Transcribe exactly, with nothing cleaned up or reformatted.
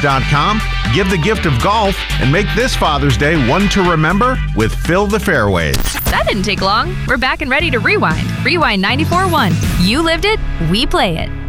dot com. Give the gift of golf and make this Father's Day one to remember with Fill the Fairways. That didn't take long. We're back and ready to rewind. Rewind ninety-four point one. You lived it, we play it.